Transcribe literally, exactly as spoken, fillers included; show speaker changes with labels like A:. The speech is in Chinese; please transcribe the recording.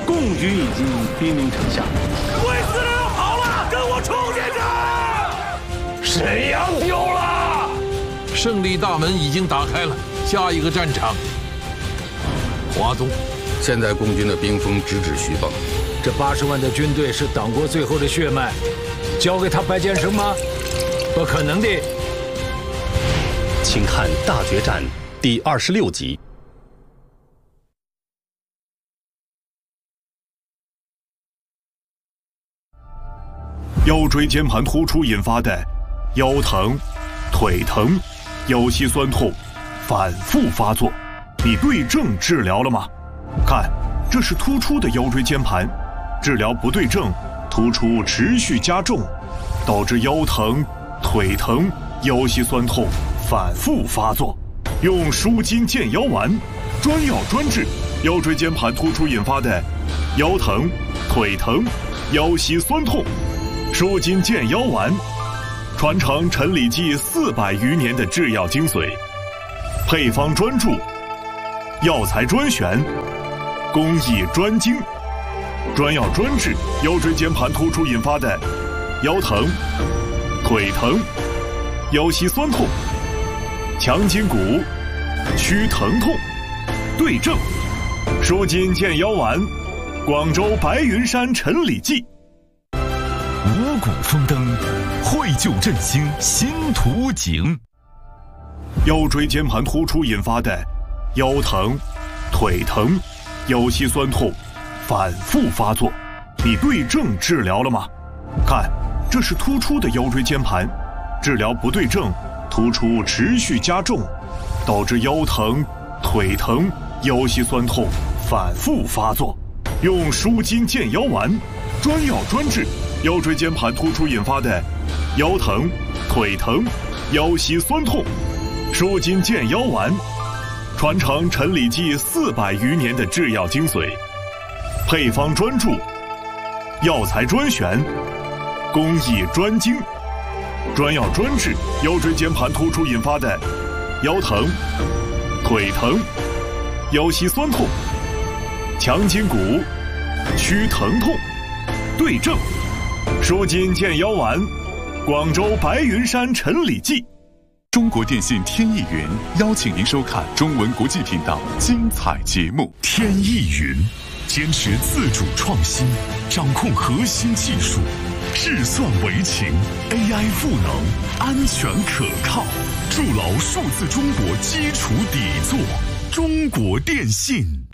A: 共军已经兵临城下。
B: 魏司令跑了，跟我冲进去！沈阳丢了，
C: 胜利大门已经打开了，下一个战场，华东。
D: 现在共军的兵锋直指徐蚌，
E: 这八十万的军队是党国最后的血脉，交给他白建生吗？不可能的。
F: 请看《大决战》第二十六集。
G: 腰椎间盘突出引发的腰疼、腿疼、腰膝酸痛反复发作，你对症治疗了吗？看，这是突出的腰椎间盘，治疗不对症，突出持续加重，导致腰疼、腿疼、腰膝酸痛反复发作。用舒筋健腰丸，专药专治腰椎间盘突出引发的腰疼、腿疼、腰膝酸痛。舒筋健腰丸，传承陈李济四百余年的制药精髓，配方专注，药材专选，工艺专精，专药专治腰椎间盘突出引发的腰疼、腿疼、腰膝酸痛，强筋骨，祛疼痛，对症。舒筋健腰丸，广州白云山陈李济。
H: 五谷丰登，绘就振兴新图景。
G: 腰椎间盘突出引发的腰疼、腿疼、腰膝酸痛反复发作，你对症治疗了吗？看，这是突出的腰椎间盘，治疗不对症，突出持续加重，导致腰疼、腿疼、腰膝酸痛反复发作。用舒筋健腰丸，专药专治腰椎间盘突出引发的腰疼、腿疼、腰膝酸痛。舒筋健腰丸，传承陈李济四百余年的制药精髓，配方专注，药材专选，工艺专精，专药专治腰椎间盘突出引发的腰疼、腿疼、腰膝酸痛，强筋骨，祛疼痛，对症。舒筋健腰丸，广州白云山陈李济。
H: 中国电信天翼云邀请您收看中文国际频道精彩节目。天翼云坚持自主创新，掌控核心技术，智算为情 ，A I 赋能，安全可靠，筑牢数字中国基础底座。中国电信。